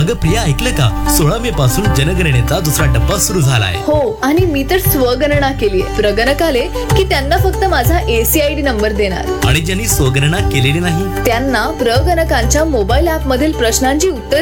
अगं प्रिया, ऐकलं का? 16 मे पासून जनगणनेचा दुसरा टप्पा सुरू झालाय. हो, आणि मी तर स्वगणना केलीये. प्रगणक आले की त्यांना फक्त माझा ACID नंबर देणार. आणि ज्यांनी स्वगणना केलेली नाही त्यांना प्रगणकांच्या मोबाईल ऍप मधील प्रश्नांची उत्तर